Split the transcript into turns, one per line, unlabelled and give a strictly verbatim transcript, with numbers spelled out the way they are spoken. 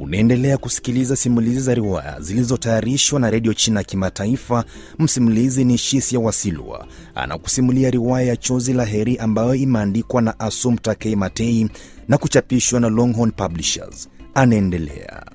Unaendelea kusikiliza simulizi za riwaya zilizotayarishwa na Radio China Kimataifa. Msimulizi ni Shisia Wasilwa. Anakusimulia riwaya ya Chozi la Heri ambayo imeandikwa na Assumpta K. Matei na kuchapishwa na Longhorn Publishers. Anaendelea.